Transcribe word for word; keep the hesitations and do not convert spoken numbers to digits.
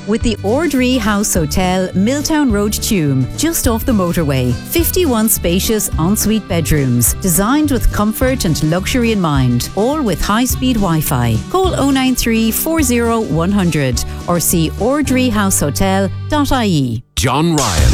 with the Ordree House Hotel, Milltown Road, Tuam, just off the motorway. fifty-one spacious ensuite bedrooms, designed with comfort and luxury in mind, all with high-speed Wi-Fi. Call oh nine three, four oh, one hundred or see ordree house hotel dot I E. John Ryan.